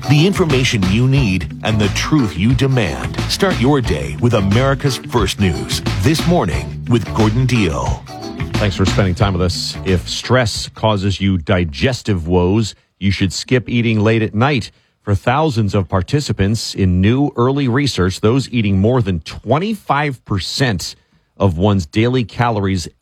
The information you need and the truth you demand. Start your day with America's First News. This morning with Gordon Deal. Thanks for spending time with us. If stress causes you digestive woes, you should skip eating late at night. For thousands of participants in new early research, those eating more than 25% of one's daily calories